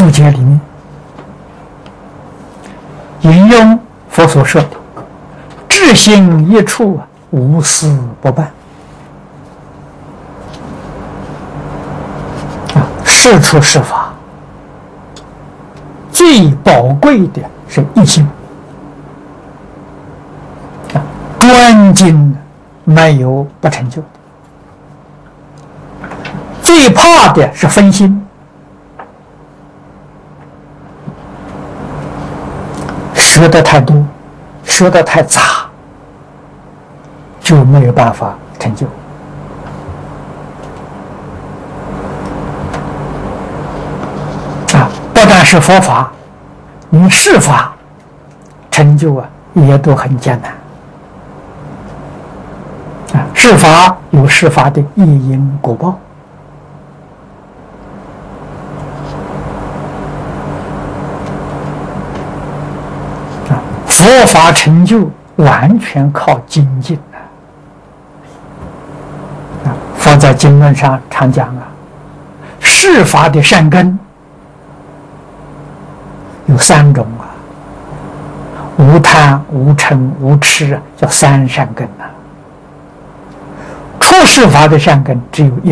注解里面引用佛所说的“至心一处，无私不办”。事出事法，最宝贵的是一心。专精没有不成就的。最怕的是分心，学得太多，学得太杂，就没有办法成就。不但是佛法，你世法成就也都很艰难。世法有世法的业因果报。佛法成就完全靠精进佛在经论上常讲世法的善根有3种无贪、无嗔、无痴，叫3善根出世法的善根只有1